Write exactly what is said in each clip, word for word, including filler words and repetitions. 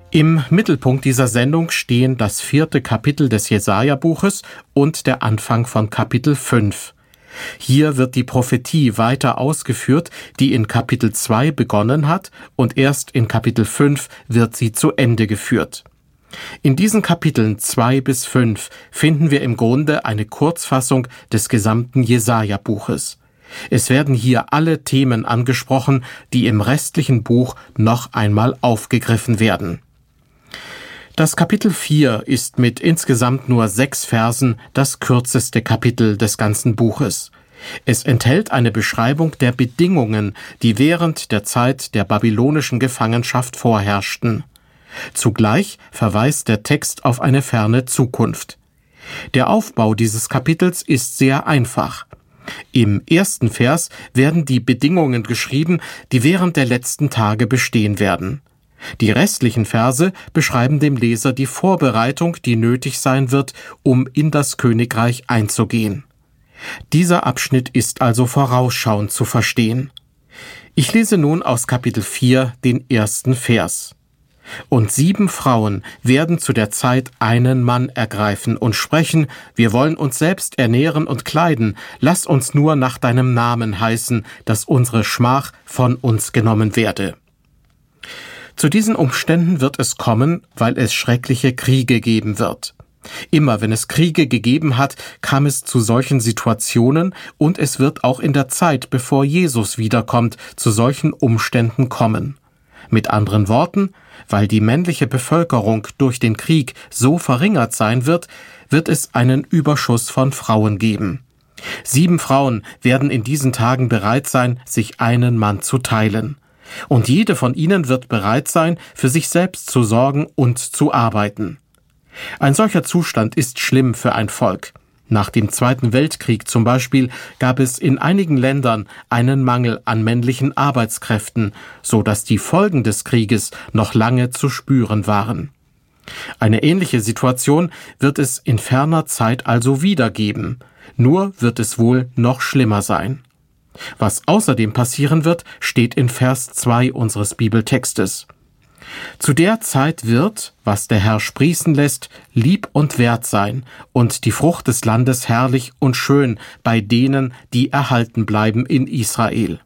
Im Mittelpunkt dieser Sendung stehen das vierte Kapitel des Jesaja-Buches und der Anfang von Kapitel fünf. Hier wird die Prophetie weiter ausgeführt, die in Kapitel zwei begonnen hat, und erst in Kapitel fünf wird sie zu Ende geführt. In diesen Kapiteln zwei bis fünf finden wir im Grunde eine Kurzfassung des gesamten Jesaja-Buches. Es werden hier alle Themen angesprochen, die im restlichen Buch noch einmal aufgegriffen werden. Das Kapitel vier ist mit insgesamt nur sechs Versen das kürzeste Kapitel des ganzen Buches. Es enthält eine Beschreibung der Bedingungen, die während der Zeit der babylonischen Gefangenschaft vorherrschten. Zugleich verweist der Text auf eine ferne Zukunft. Der Aufbau dieses Kapitels ist sehr einfach. Im ersten Vers werden die Bedingungen geschrieben, die während der letzten Tage bestehen werden. Die restlichen Verse beschreiben dem Leser die Vorbereitung, die nötig sein wird, um in das Königreich einzugehen. Dieser Abschnitt ist also vorausschauend zu verstehen. Ich lese nun aus Kapitel vier den ersten Vers. Und sieben Frauen werden zu der Zeit einen Mann ergreifen und sprechen: Wir wollen uns selbst ernähren und kleiden, lass uns nur nach deinem Namen heißen, dass unsere Schmach von uns genommen werde. Zu diesen Umständen wird es kommen, weil es schreckliche Kriege geben wird. Immer wenn es Kriege gegeben hat, kam es zu solchen Situationen, und es wird auch in der Zeit, bevor Jesus wiederkommt, zu solchen Umständen kommen. Mit anderen Worten, weil die männliche Bevölkerung durch den Krieg so verringert sein wird, wird es einen Überschuss von Frauen geben. Sieben Frauen werden in diesen Tagen bereit sein, sich einen Mann zu teilen. Und jede von ihnen wird bereit sein, für sich selbst zu sorgen und zu arbeiten. Ein solcher Zustand ist schlimm für ein Volk. Nach dem Zweiten Weltkrieg zum Beispiel gab es in einigen Ländern einen Mangel an männlichen Arbeitskräften, so dass die Folgen des Krieges noch lange zu spüren waren. Eine ähnliche Situation wird es in ferner Zeit also wieder geben, nur wird es wohl noch schlimmer sein. Was außerdem passieren wird, steht in Vers zwei unseres Bibeltextes. Zu der Zeit wird, was der Herr sprießen lässt, lieb und wert sein, und die Frucht des Landes herrlich und schön bei denen, die erhalten bleiben in Israel.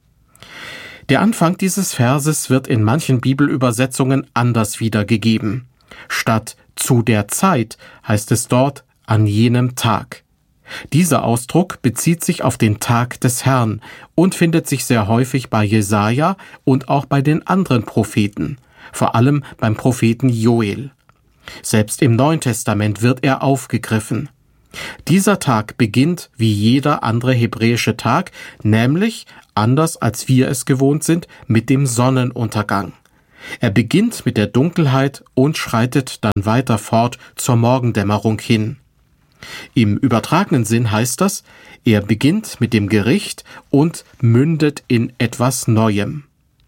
Der Anfang dieses Verses wird in manchen Bibelübersetzungen anders wiedergegeben. Statt zu der Zeit heißt es dort an jenem Tag. Dieser Ausdruck bezieht sich auf den Tag des Herrn und findet sich sehr häufig bei Jesaja und auch bei den anderen Propheten, vor allem beim Propheten Joel. Selbst im Neuen Testament wird er aufgegriffen. Dieser Tag beginnt wie jeder andere hebräische Tag, nämlich, anders als wir es gewohnt sind, mit dem Sonnenuntergang. Er beginnt mit der Dunkelheit und schreitet dann weiter fort zur Morgendämmerung hin. Im übertragenen Sinn heißt das, er beginnt mit dem Gericht und mündet in etwas Neuem.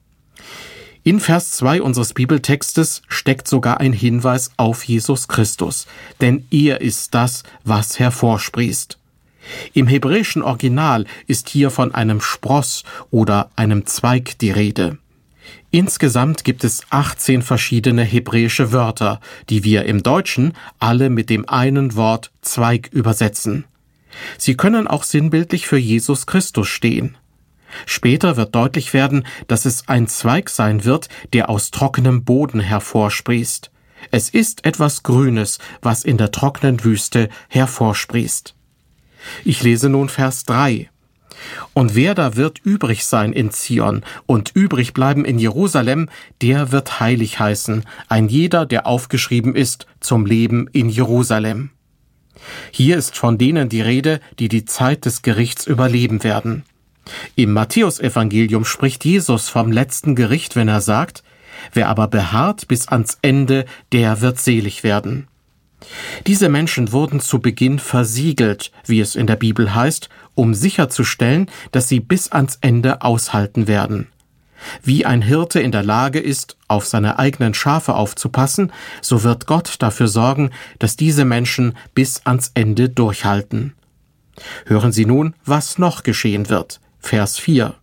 In Vers zwei unseres Bibeltextes steckt sogar ein Hinweis auf Jesus Christus, denn er ist das, was hervorsprießt. Im hebräischen Original ist hier von einem Spross oder einem Zweig die Rede. Insgesamt gibt es achtzehn verschiedene hebräische Wörter, die wir im Deutschen alle mit dem einen Wort Zweig übersetzen. Sie können auch sinnbildlich für Jesus Christus stehen. Später wird deutlich werden, dass es ein Zweig sein wird, der aus trockenem Boden hervorsprießt. Es ist etwas Grünes, was in der trockenen Wüste hervorsprießt. Ich lese nun Vers drei. Und wer da wird übrig sein in Zion und übrig bleiben in Jerusalem, der wird heilig heißen, ein jeder, der aufgeschrieben ist zum Leben in Jerusalem. Hier ist von denen die Rede, die die Zeit des Gerichts überleben werden. Im Matthäusevangelium spricht Jesus vom letzten Gericht, wenn er sagt: Wer aber beharrt bis ans Ende, der wird selig werden. Diese Menschen wurden zu Beginn versiegelt, wie es in der Bibel heißt, um sicherzustellen, dass sie bis ans Ende aushalten werden. Wie ein Hirte in der Lage ist, auf seine eigenen Schafe aufzupassen, so wird Gott dafür sorgen, dass diese Menschen bis ans Ende durchhalten. Hören Sie nun, was noch geschehen wird. Vers vier.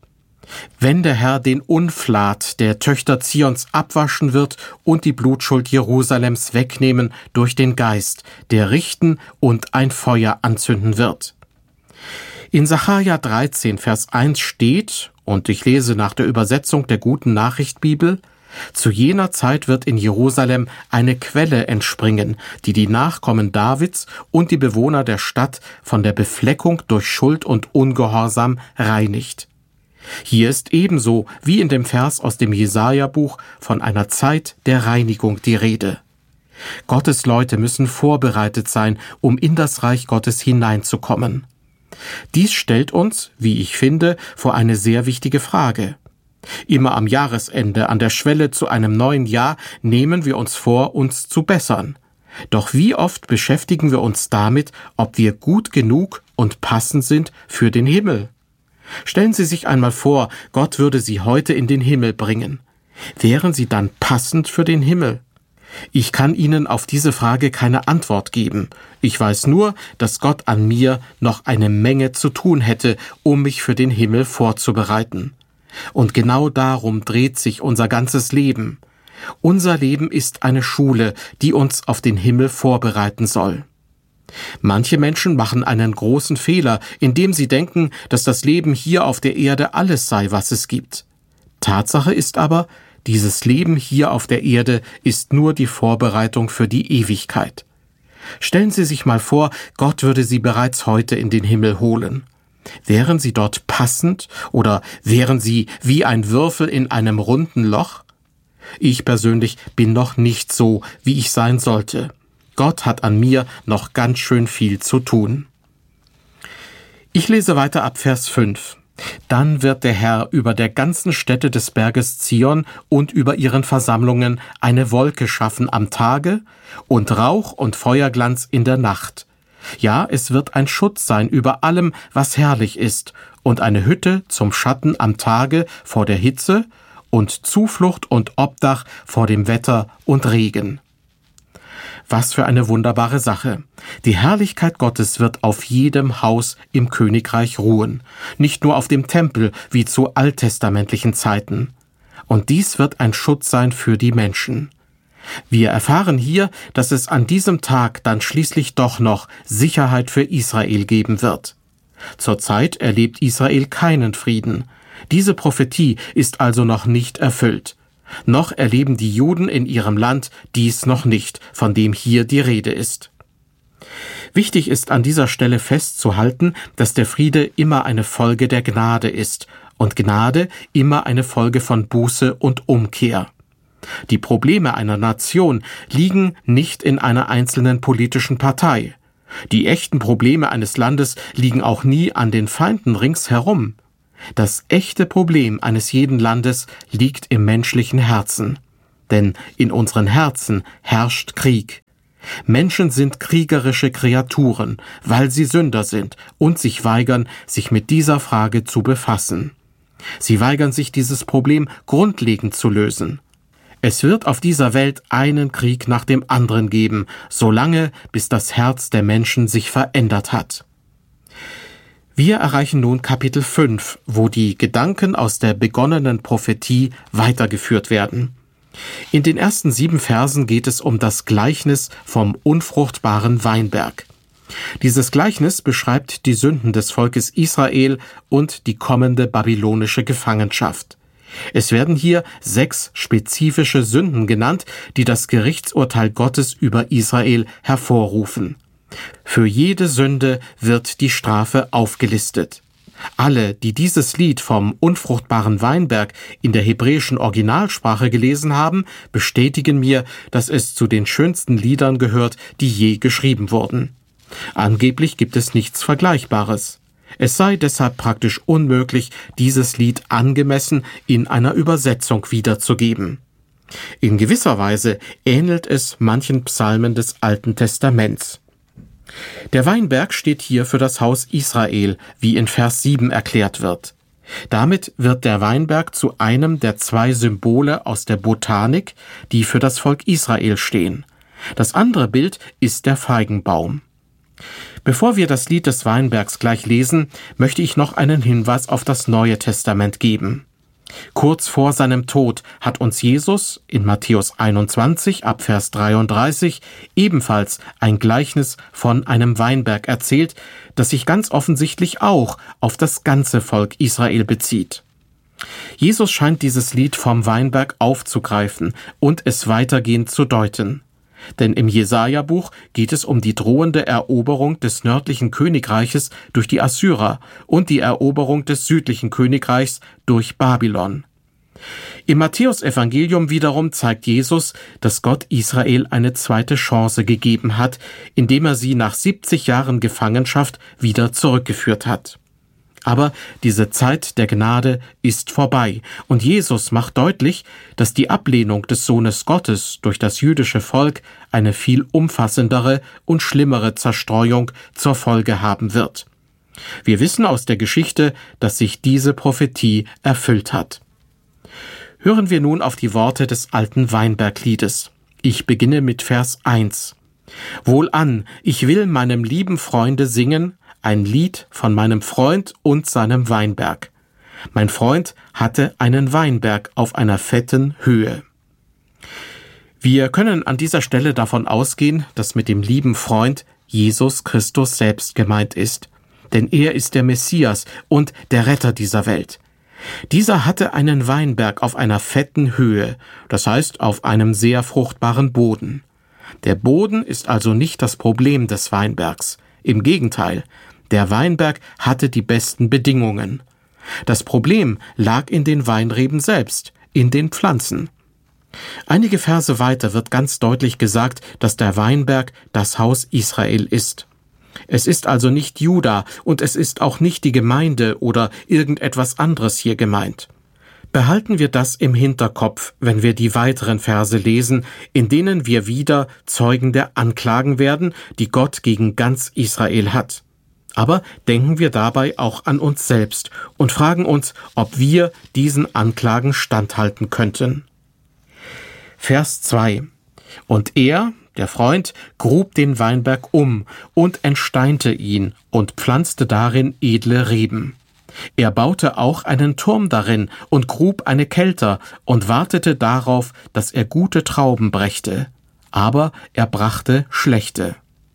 Wenn der Herr den Unflat der Töchter Zions abwaschen wird und die Blutschuld Jerusalems wegnehmen durch den Geist, der richten und ein Feuer anzünden wird. In Sacharja dreizehn, Vers eins steht, und ich lese nach der Übersetzung der Guten Nachricht Bibel: Zu jener Zeit wird in Jerusalem eine Quelle entspringen, die die Nachkommen Davids und die Bewohner der Stadt von der Befleckung durch Schuld und Ungehorsam reinigt. Hier ist ebenso wie in dem Vers aus dem Jesaja-Buch von einer Zeit der Reinigung die Rede. Gottes Leute müssen vorbereitet sein, um in das Reich Gottes hineinzukommen. Dies stellt uns, wie ich finde, vor eine sehr wichtige Frage. Immer am Jahresende, an der Schwelle zu einem neuen Jahr, nehmen wir uns vor, uns zu bessern. Doch wie oft beschäftigen wir uns damit, ob wir gut genug und passend sind für den Himmel? Stellen Sie sich einmal vor, Gott würde Sie heute in den Himmel bringen. Wären Sie dann passend für den Himmel? Ich kann Ihnen auf diese Frage keine Antwort geben. Ich weiß nur, dass Gott an mir noch eine Menge zu tun hätte, um mich für den Himmel vorzubereiten. Und genau darum dreht sich unser ganzes Leben. Unser Leben ist eine Schule, die uns auf den Himmel vorbereiten soll. Manche Menschen machen einen großen Fehler, indem sie denken, dass das Leben hier auf der Erde alles sei, was es gibt. Tatsache ist aber, dieses Leben hier auf der Erde ist nur die Vorbereitung für die Ewigkeit. Stellen Sie sich mal vor, Gott würde Sie bereits heute in den Himmel holen. Wären Sie dort passend oder wären Sie wie ein Würfel in einem runden Loch? Ich persönlich bin noch nicht so, wie ich sein sollte. Gott hat an mir noch ganz schön viel zu tun. Ich lese weiter ab Vers fünf. Dann wird der Herr über der ganzen Stätte des Berges Zion und über ihren Versammlungen eine Wolke schaffen am Tage und Rauch und Feuerglanz in der Nacht. Ja, es wird ein Schutz sein über allem, was herrlich ist, und eine Hütte zum Schatten am Tage vor der Hitze und Zuflucht und Obdach vor dem Wetter und Regen. Was für eine wunderbare Sache. Die Herrlichkeit Gottes wird auf jedem Haus im Königreich ruhen, nicht nur auf dem Tempel wie zu alttestamentlichen Zeiten. Und dies wird ein Schutz sein für die Menschen. Wir erfahren hier, dass es an diesem Tag dann schließlich doch noch Sicherheit für Israel geben wird. Zurzeit erlebt Israel keinen Frieden. Diese Prophetie ist also noch nicht erfüllt. Noch erleben die Juden in ihrem Land dies noch nicht, von dem hier die Rede ist. Wichtig ist an dieser Stelle festzuhalten, dass der Friede immer eine Folge der Gnade ist und Gnade immer eine Folge von Buße und Umkehr. Die Probleme einer Nation liegen nicht in einer einzelnen politischen Partei. Die echten Probleme eines Landes liegen auch nie an den Feinden ringsherum. Das echte Problem eines jeden Landes liegt im menschlichen Herzen. Denn in unseren Herzen herrscht Krieg. Menschen sind kriegerische Kreaturen, weil sie Sünder sind und sich weigern, sich mit dieser Frage zu befassen. Sie weigern sich, dieses Problem grundlegend zu lösen. Es wird auf dieser Welt einen Krieg nach dem anderen geben, solange bis das Herz der Menschen sich verändert hat. Wir erreichen nun Kapitel fünf, wo die Gedanken aus der begonnenen Prophetie weitergeführt werden. In den ersten sieben Versen geht es um das Gleichnis vom unfruchtbaren Weinberg. Dieses Gleichnis beschreibt die Sünden des Volkes Israel und die kommende babylonische Gefangenschaft. Es werden hier sechs spezifische Sünden genannt, die das Gerichtsurteil Gottes über Israel hervorrufen. Für jede Sünde wird die Strafe aufgelistet. Alle, die dieses Lied vom unfruchtbaren Weinberg in der hebräischen Originalsprache gelesen haben, bestätigen mir, dass es zu den schönsten Liedern gehört, die je geschrieben wurden. Angeblich gibt es nichts Vergleichbares. Es sei deshalb praktisch unmöglich, dieses Lied angemessen in einer Übersetzung wiederzugeben. In gewisser Weise ähnelt es manchen Psalmen des Alten Testaments. Der Weinberg steht hier für das Haus Israel, wie in Vers sieben erklärt wird. Damit wird der Weinberg zu einem der zwei Symbole aus der Botanik, die für das Volk Israel stehen. Das andere Bild ist der Feigenbaum. Bevor wir das Lied des Weinbergs gleich lesen, möchte ich noch einen Hinweis auf das Neue Testament geben. Kurz vor seinem Tod hat uns Jesus in Matthäus einundzwanzig ab Vers dreiunddreißig ebenfalls ein Gleichnis von einem Weinberg erzählt, das sich ganz offensichtlich auch auf das ganze Volk Israel bezieht. Jesus scheint dieses Lied vom Weinberg aufzugreifen und es weitergehend zu deuten. Denn im Jesaja-Buch geht es um die drohende Eroberung des nördlichen Königreiches durch die Assyrer und die Eroberung des südlichen Königreichs durch Babylon. Im Matthäus-Evangelium wiederum zeigt Jesus, dass Gott Israel eine zweite Chance gegeben hat, indem er sie nach siebzig Jahren Gefangenschaft wieder zurückgeführt hat. Aber diese Zeit der Gnade ist vorbei und Jesus macht deutlich, dass die Ablehnung des Sohnes Gottes durch das jüdische Volk eine viel umfassendere und schlimmere Zerstreuung zur Folge haben wird. Wir wissen aus der Geschichte, dass sich diese Prophetie erfüllt hat. Hören wir nun auf die Worte des alten Weinbergliedes. Ich beginne mit Vers eins. Wohlan, ich will meinem lieben Freunde singen, ein Lied von meinem Freund und seinem Weinberg. Mein Freund hatte einen Weinberg auf einer fetten Höhe. Wir können an dieser Stelle davon ausgehen, dass mit dem lieben Freund Jesus Christus selbst gemeint ist. Denn er ist der Messias und der Retter dieser Welt. Dieser hatte einen Weinberg auf einer fetten Höhe, das heißt auf einem sehr fruchtbaren Boden. Der Boden ist also nicht das Problem des Weinbergs. Im Gegenteil, der Weinberg hatte die besten Bedingungen. Das Problem lag in den Weinreben selbst, in den Pflanzen. Einige Verse weiter wird ganz deutlich gesagt, dass der Weinberg das Haus Israel ist. Es ist also nicht Juda und es ist auch nicht die Gemeinde oder irgendetwas anderes hier gemeint. Behalten wir das im Hinterkopf, wenn wir die weiteren Verse lesen, in denen wir wieder Zeugen der Anklagen werden, die Gott gegen ganz Israel hat. Aber denken wir dabei auch an uns selbst und fragen uns, ob wir diesen Anklagen standhalten könnten. Vers zwei. Und er, der Freund, grub den Weinberg um und entsteinte ihn und pflanzte darin edle Reben. Er baute auch einen Turm darin und grub eine Kelter und wartete darauf, dass er gute Trauben brächte. Aber er brachte schlechte.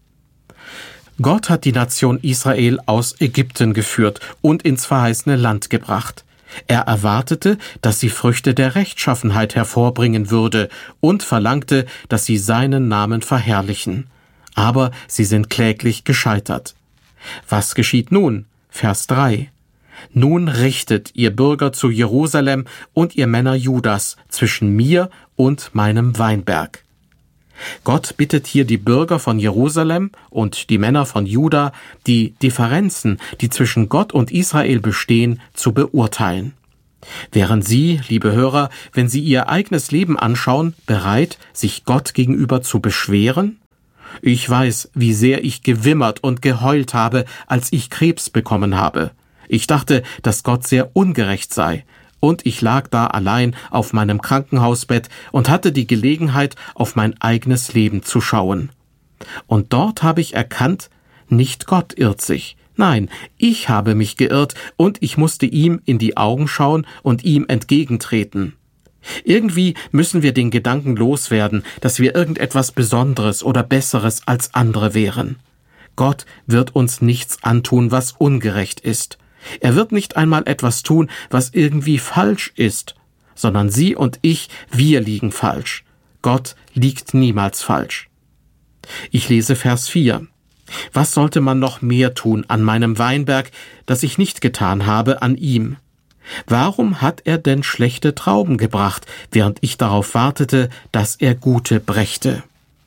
Gott hat die Nation Israel aus Ägypten geführt und ins verheißene Land gebracht. Er erwartete, dass sie Früchte der Rechtschaffenheit hervorbringen würde und verlangte, dass sie seinen Namen verherrlichen. Aber sie sind kläglich gescheitert. Was geschieht nun? Vers drei. Nun richtet ihr Bürger zu Jerusalem und ihr Männer Judas zwischen mir und meinem Weinberg. Gott bittet hier die Bürger von Jerusalem und die Männer von Juda, die Differenzen, die zwischen Gott und Israel bestehen, zu beurteilen. Wären Sie, liebe Hörer, wenn Sie Ihr eigenes Leben anschauen, bereit, sich Gott gegenüber zu beschweren? Ich weiß, wie sehr ich gewimmert und geheult habe, als ich Krebs bekommen habe. Ich dachte, dass Gott sehr ungerecht sei. Und ich lag da allein auf meinem Krankenhausbett und hatte die Gelegenheit, auf mein eigenes Leben zu schauen. Und dort habe ich erkannt, nicht Gott irrt sich. Nein, ich habe mich geirrt und ich musste ihm in die Augen schauen und ihm entgegentreten. Irgendwie müssen wir den Gedanken loswerden, dass wir irgendetwas Besonderes oder Besseres als andere wären. Gott wird uns nichts antun, was ungerecht ist. Er wird nicht einmal etwas tun, was irgendwie falsch ist, sondern Sie und ich, wir liegen falsch. Gott liegt niemals falsch. Ich lese Vers vier. Was sollte man noch mehr tun an meinem Weinberg, das ich nicht getan habe an ihm? Warum hat er denn schlechte Trauben gebracht, während ich darauf wartete, dass er gute brächte?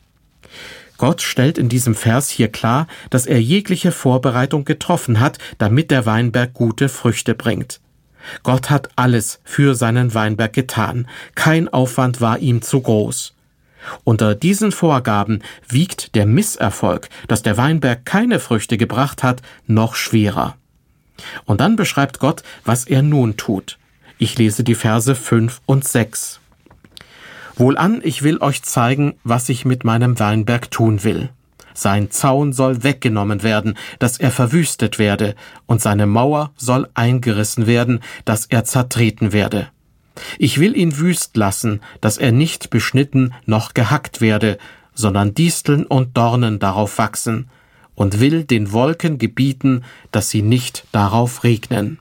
Gott stellt in diesem Vers hier klar, dass er jegliche Vorbereitung getroffen hat, damit der Weinberg gute Früchte bringt. Gott hat alles für seinen Weinberg getan. Kein Aufwand war ihm zu groß. Unter diesen Vorgaben wiegt der Misserfolg, dass der Weinberg keine Früchte gebracht hat, noch schwerer. Und dann beschreibt Gott, was er nun tut. Ich lese die Verse fünf und sechs. Wohlan, ich will euch zeigen, was ich mit meinem Weinberg tun will. sein Zaun soll weggenommen werden, dass er verwüstet werde, und seine Mauer soll eingerissen werden, dass er zertreten werde. Ich will ihn wüst lassen, dass er nicht beschnitten noch gehackt werde, sondern Disteln und Dornen darauf wachsen, und will den Wolken gebieten, dass sie nicht darauf regnen.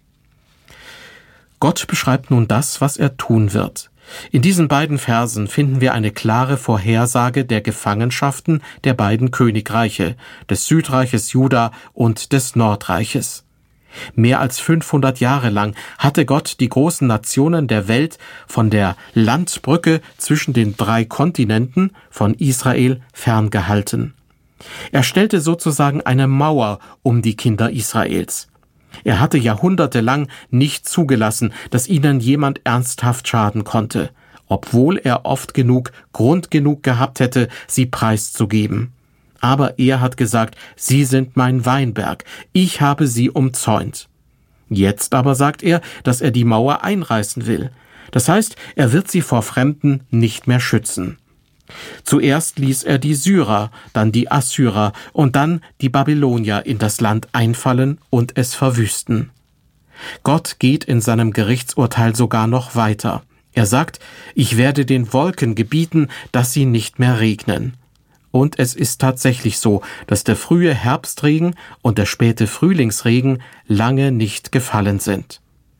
Gott beschreibt nun das, was er tun wird. In diesen beiden Versen finden wir eine klare Vorhersage der Gefangenschaften der beiden Königreiche, des Südreiches Juda und des Nordreiches. Mehr als fünfhundert Jahre lang hatte Gott die großen Nationen der Welt von der Landbrücke zwischen den drei Kontinenten von Israel ferngehalten. Er stellte sozusagen eine Mauer um die Kinder Israels. Er hatte jahrhundertelang nicht zugelassen, dass ihnen jemand ernsthaft schaden konnte, obwohl er oft genug Grund genug gehabt hätte, sie preiszugeben. Aber er hat gesagt, sie sind mein Weinberg, ich habe sie umzäunt. Jetzt aber sagt er, dass er die Mauer einreißen will. Das heißt, er wird sie vor Fremden nicht mehr schützen. Zuerst ließ er die Syrer, dann die Assyrer und dann die Babylonier in das Land einfallen und es verwüsten. Gott geht in seinem Gerichtsurteil sogar noch weiter. Er sagt, ich werde den Wolken gebieten, dass sie nicht mehr regnen. Und es ist tatsächlich so, dass der frühe Herbstregen und der späte Frühlingsregen lange nicht gefallen sind.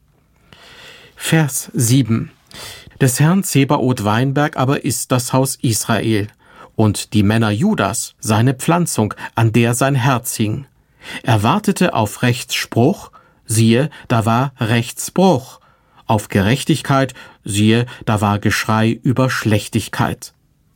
Vers sieben. Des Herrn Zebaoth Weinberg aber ist das Haus Israel, und die Männer Judas seine Pflanzung, an der sein Herz hing. Er wartete auf Rechtsspruch, siehe, da war Rechtsbruch. Auf Gerechtigkeit, siehe, da war Geschrei über Schlechtigkeit.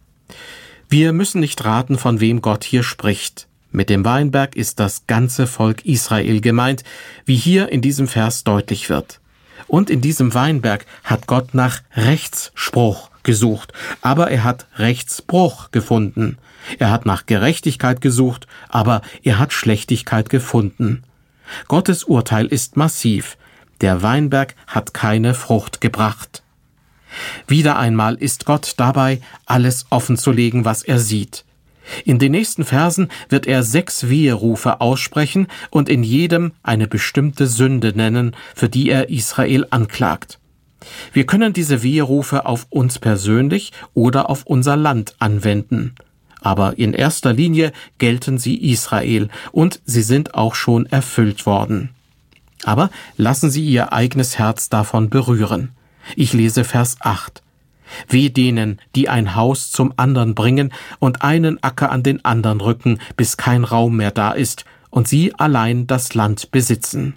Wir müssen nicht raten, von wem Gott hier spricht. Mit dem Weinberg ist das ganze Volk Israel gemeint, wie hier in diesem Vers deutlich wird. Und in diesem Weinberg hat Gott nach Rechtsspruch gesucht, aber er hat Rechtsbruch gefunden. Er hat nach Gerechtigkeit gesucht, aber er hat Schlechtigkeit gefunden. Gottes Urteil ist massiv. Der Weinberg hat keine Frucht gebracht. Wieder einmal ist Gott dabei, alles offenzulegen, was er sieht. In den nächsten Versen wird er sechs Weherufe aussprechen und in jedem eine bestimmte Sünde nennen, für die er Israel anklagt. Wir können diese Weherufe auf uns persönlich oder auf unser Land anwenden. Aber in erster Linie gelten sie Israel und sie sind auch schon erfüllt worden. Aber lassen Sie Ihr eigenes Herz davon berühren. Ich lese Vers acht. Weh denen, die ein Haus zum andern bringen und einen Acker an den anderen rücken, bis kein Raum mehr da ist und sie allein das Land besitzen.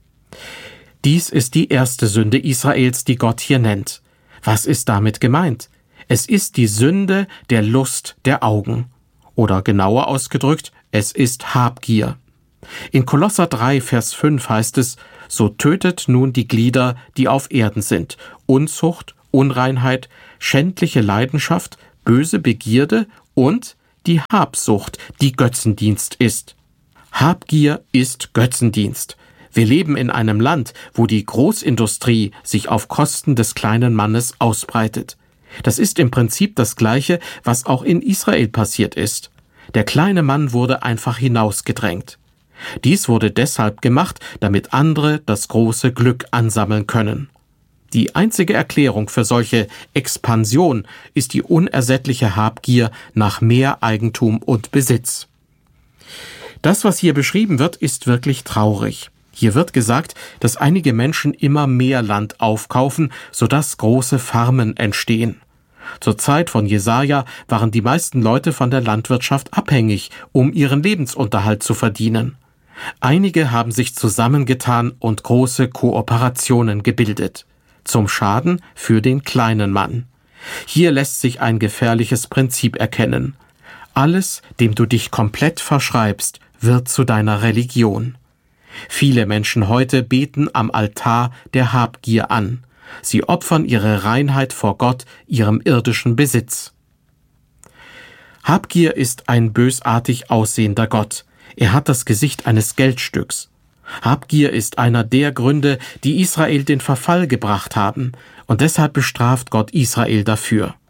Dies ist die erste Sünde Israels, die Gott hier nennt. Was ist damit gemeint? Es ist die Sünde der Lust der Augen. Oder genauer ausgedrückt, es ist Habgier. In Kolosser drei, Vers fünf heißt es, so tötet nun die Glieder, die auf Erden sind, Unzucht, Unreinheit, schändliche Leidenschaft, böse Begierde und die Habsucht, die Götzendienst ist. Habgier ist Götzendienst. Wir leben in einem Land, wo die Großindustrie sich auf Kosten des kleinen Mannes ausbreitet. Das ist im Prinzip das Gleiche, was auch in Israel passiert ist. Der kleine Mann wurde einfach hinausgedrängt. Dies wurde deshalb gemacht, damit andere das große Glück ansammeln können. Die einzige Erklärung für solche Expansion ist die unersättliche Habgier nach mehr Eigentum und Besitz. Das, was hier beschrieben wird, ist wirklich traurig. Hier wird gesagt, dass einige Menschen immer mehr Land aufkaufen, sodass große Farmen entstehen. Zur Zeit von Jesaja waren die meisten Leute von der Landwirtschaft abhängig, um ihren Lebensunterhalt zu verdienen. Einige haben sich zusammengetan und große Kooperationen gebildet. Zum Schaden für den kleinen Mann. Hier lässt sich ein gefährliches Prinzip erkennen. Alles, dem du dich komplett verschreibst, wird zu deiner Religion. Viele Menschen heute beten am Altar der Habgier an. Sie opfern ihre Reinheit vor Gott, ihrem irdischen Besitz. Habgier ist ein bösartig aussehender Gott. Er hat das Gesicht eines Geldstücks. Habgier ist einer der Gründe, die Israel den Verfall gebracht haben, und deshalb bestraft Gott Israel dafür.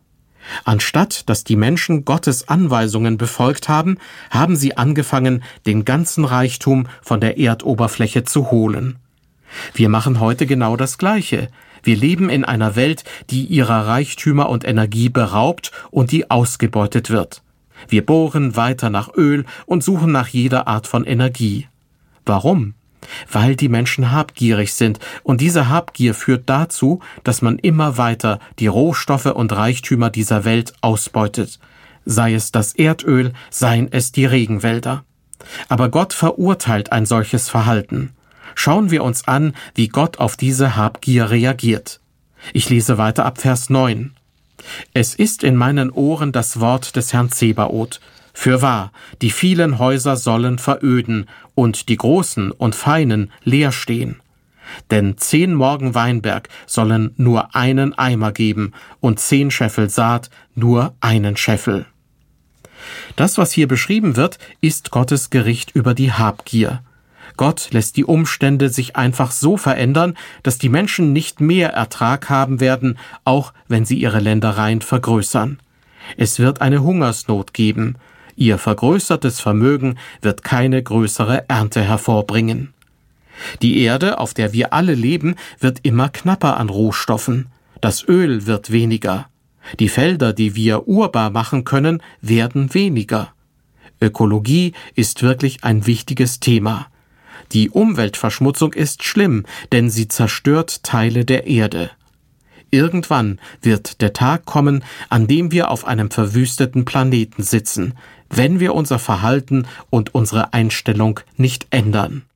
Anstatt dass die Menschen Gottes Anweisungen befolgt haben, haben sie angefangen, den ganzen Reichtum von der Erdoberfläche zu holen. Wir machen heute genau das Gleiche. Wir leben in einer Welt, die ihrer Reichtümer und Energie beraubt und die ausgebeutet wird. Wir bohren weiter nach Öl und suchen nach jeder Art von Energie. Warum? Weil die Menschen habgierig sind, und diese Habgier führt dazu, dass man immer weiter die Rohstoffe und Reichtümer dieser Welt ausbeutet, sei es das Erdöl, seien es die Regenwälder. Aber Gott verurteilt ein solches Verhalten. Schauen wir uns an, wie Gott auf diese Habgier reagiert. Ich lese weiter ab Vers neun. Es ist in meinen Ohren das Wort des Herrn Zebaoth. Fürwahr, die vielen Häuser sollen veröden und die großen und feinen leer stehen. Denn zehn Morgen Weinberg sollen nur einen Eimer geben und zehn Scheffel Saat nur einen Scheffel. Das, was hier beschrieben wird, ist Gottes Gericht über die Habgier. Gott lässt die Umstände sich einfach so verändern, dass die Menschen nicht mehr Ertrag haben werden, auch wenn sie ihre Ländereien vergrößern. Es wird eine Hungersnot geben. Ihr vergrößertes Vermögen wird keine größere Ernte hervorbringen. Die Erde, auf der wir alle leben, wird immer knapper an Rohstoffen. Das Öl wird weniger. Die Felder, die wir urbar machen können, werden weniger. Ökologie ist wirklich ein wichtiges Thema. Die Umweltverschmutzung ist schlimm, denn sie zerstört Teile der Erde. Irgendwann wird der Tag kommen, an dem wir auf einem verwüsteten Planeten sitzen, wenn wir unser Verhalten und unsere Einstellung nicht ändern.